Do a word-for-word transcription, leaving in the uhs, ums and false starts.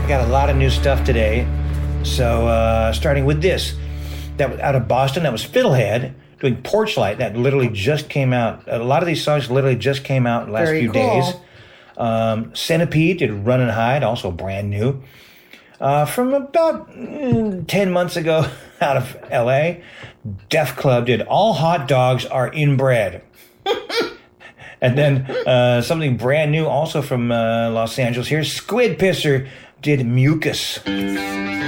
I got a lot of new stuff today. So, uh, starting with this. That was out of Boston. That was Fiddlehead doing Porch Light. That literally just came out. A lot of these songs literally just came out in the last Very few cool. days. Um, Centipede did Run and Hide, also brand new. Uh, from about mm, ten months ago out of L A, Def Club did All Hot Dogs Are Inbred. And then uh, something brand new also from uh, Los Angeles. Here's Squid Pisser did Mucus.